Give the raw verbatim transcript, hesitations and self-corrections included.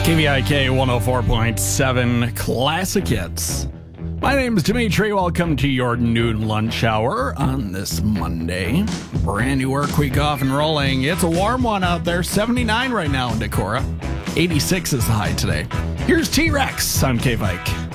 K V I K one oh four point seven Classic Hits. My name is Dimitri. Welcome to your noon lunch hour on this Monday. Brand new work week off and rolling. It's a warm one out there. seventy-nine right now in Decorah. eighty-six is the high today. Here's T-Rex on K-Vike.